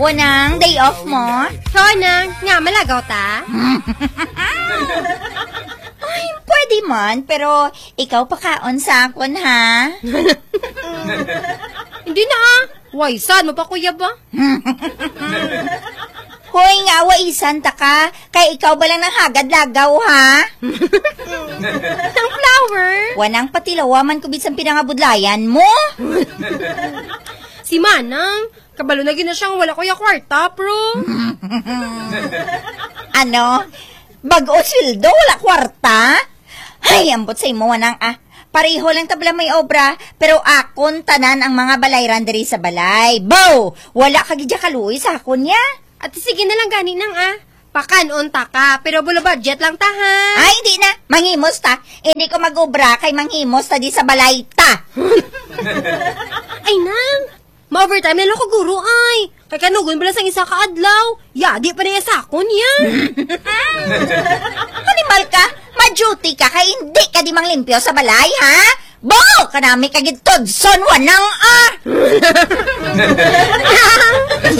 Wanang day off mo? Hoy nang, nga malagaw ta? Ay, pwede man, pero ikaw pa kaon sa akon, ha? Hindi na Why, sad mo pa kuya ba? Hoy nga, waisan ta ka. Kay ikaw ba lang nang hagad-lagaw, ha? Ang flower? Wanang patilawa man kubit sa pinangabudlayan mo. Si Manang, kabalo na gina siyang wala kuya kwarta, bro. Ano? Bago sweldo, wala kwarta? Ay, ambot sa imo, wanang pareho lang tabla may obra, pero akon tanan ang mga balayran diri sa balay. Bow! Wala kagidya kaluoy sa akon niya. At sige na lang gani nang pakanon ta ka, pero bulo budget lang ta ha. Ay, hindi na. Manghimos ta. Hindi ko mag-obra kay manghimos ta di sa balay ta. Ay nang, ma-overtime na lang ko guro ay. Kay kanugon pala sang isa ka adlaw. Ya, di pa na yasakon ya. Animal ka? Ma-duty ka kay hindi ka di manglimpyo sa balay, ha? Bo! Kanami kagitod son wanang